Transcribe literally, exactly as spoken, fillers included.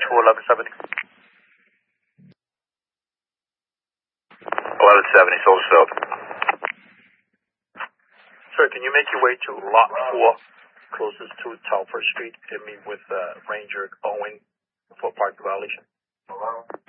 to eleven seventy. eleven seventy, Soldier South. Sir, can you make your way to lot four, closest to Telford Street, and meet with uh, Ranger Owen for park violation?